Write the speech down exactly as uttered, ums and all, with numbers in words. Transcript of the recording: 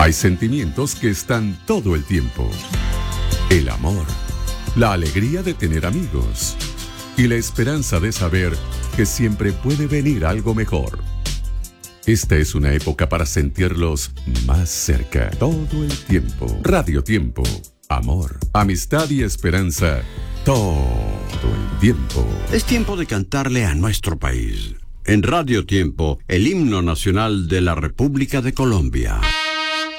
Hay sentimientos que están todo el tiempo. El amor, la alegría de tener amigos y la esperanza de saber que siempre puede venir algo mejor. Esta es una época para sentirlos más cerca, todo el tiempo. Radio Tiempo, amor, amistad y esperanza, todo el tiempo. Es tiempo de cantarle a nuestro país. En Radio Tiempo, el himno nacional de la República de Colombia.